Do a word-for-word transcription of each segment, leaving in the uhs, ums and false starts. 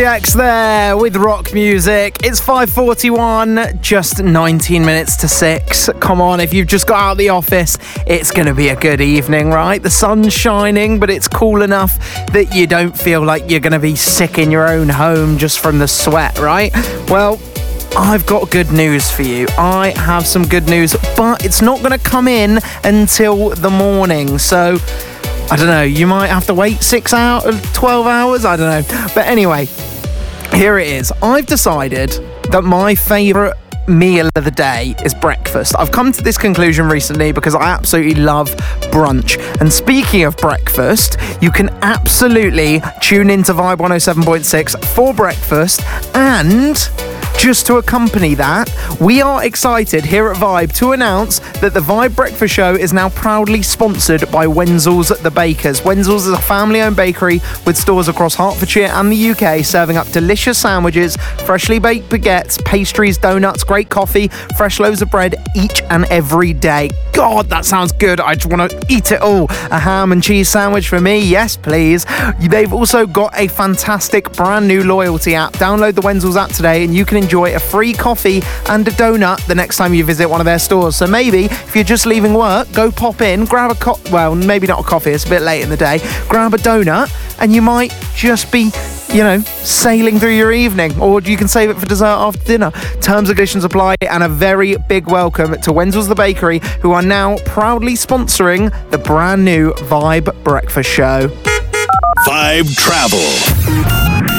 X there with rock music. It's five forty-one, just nineteen minutes to six. Come on, if you've just got out of the office, it's going to be a good evening, right? The sun's shining, but it's cool enough that you don't feel like you're going to be sick in your own home just from the sweat, right? Well, I've got good news for you. I have some good news, but it's not going to come in until the morning, so I don't know, you might have to wait six hours, twelve hours, I don't know. But anyway, here it is. I've decided that my favourite meal of the day is breakfast. I've come to this conclusion recently because I absolutely love brunch. And speaking of breakfast, you can absolutely tune into Vibe one oh seven point six for breakfast, and just to accompany that, we are excited here at Vibe to announce that the Vibe Breakfast Show is now proudly sponsored by Wenzel's The Bakers. Wenzel's is a family-owned bakery with stores across Hertfordshire and the U K, serving up delicious sandwiches, freshly baked baguettes, pastries, donuts, great coffee, fresh loaves of bread each and every day. God, that sounds good. I just want to eat it all. A ham and cheese sandwich for me? Yes, please. They've also got a fantastic brand new loyalty app. Download the Wenzel's app today and you can enjoy a free coffee and a donut the next time you visit one of their stores. So maybe if you're just leaving work, go pop in, grab a co- well, maybe not a coffee, it's a bit late in the day, grab a donut, and you might just be, you know, sailing through your evening, or you can save it for dessert after dinner. Terms and conditions apply, and a very big welcome to Wenzel's The Bakery, who are now proudly sponsoring the brand new Vibe Breakfast Show. Vibe Travel.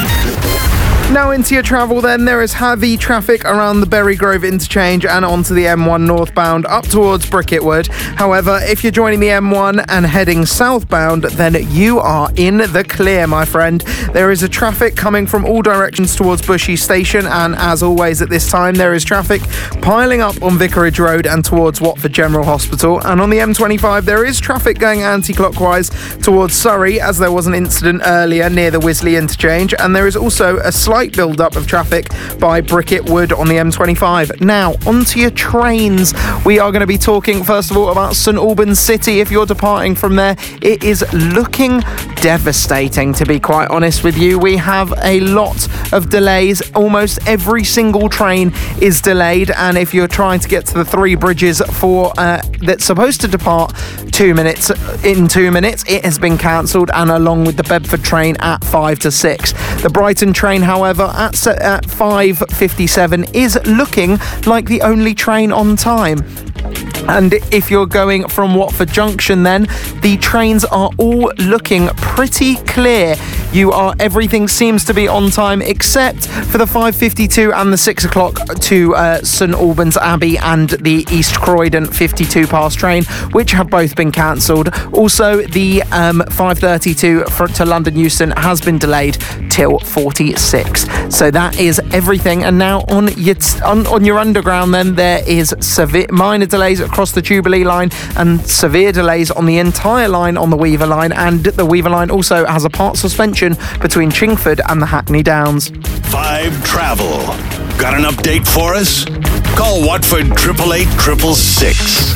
Now into your travel then, there is heavy traffic around the Berry Grove interchange and onto the M one northbound up towards Bricketwood. However, if you're joining the M one and heading southbound, then you are in the clear, my friend. There is a traffic coming from all directions towards Bushy Station, and as always at this time, there is traffic piling up on Vicarage Road and towards Watford General Hospital. And on the M twenty-five, there is traffic going anti-clockwise towards Surrey, as there was an incident earlier near the Wisley interchange, and there is also a slight build-up of traffic by Bricketwood on the M twenty-five. Now, onto your trains. We are going to be talking, first of all, about St Albans City. If you're departing from there, it is looking devastating, to be quite honest with you. We have a lot of delays. Almost every single train is delayed, and if you're trying to get to the Three Bridges for uh, that's supposed to depart two minutes in two minutes, it has been cancelled, and along with the Bedford train at five to six. The Brighton train, however, at, at five fifty-seven is looking like the only train on time. And if you're going from Watford Junction, then the trains are all looking pretty clear. You are, everything seems to be on time except for the five fifty-two and the six o'clock to uh, St Albans Abbey and the East Croydon fifty-two past train, which have both been cancelled. Also, the um, five thirty-two for, to London Euston has been delayed till forty-six. So that is everything. And now on your on, on your underground, then there is severe minor delays across the Jubilee line and severe delays on the entire line on the Weaver line, and the Weaver line also has a part suspension between Chingford and the Hackney Downs. Vibe Travel. Got an update for us? Call Watford eight eight eight, six six six.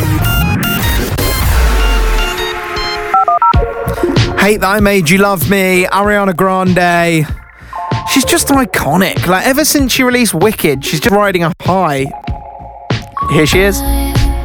Hate That I Made You Love Me, Ariana Grande. She's just iconic. Like, ever since she released Wicked, she's just riding a high. Here she is.